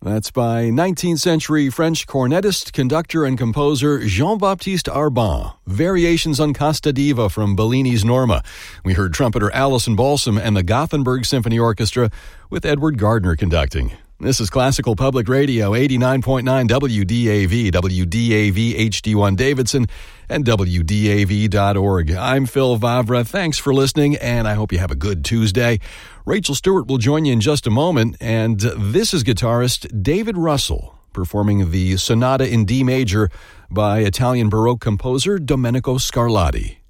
That's by 19th century French cornetist, conductor, and composer Jean-Baptiste Arban. Variations on Casta Diva from Bellini's Norma. We heard trumpeter Alison Balsam and the Gothenburg Symphony Orchestra with Edward Gardner conducting. This is Classical Public Radio, 89.9 WDAV, WDAV HD1 Davidson, and WDAV.org. I'm Phil Vavra. Thanks for listening, and I hope you have a good Tuesday. Rachel Stewart will join you in just a moment, and this is guitarist David Russell performing the Sonata in D major by Italian Baroque composer Domenico Scarlatti.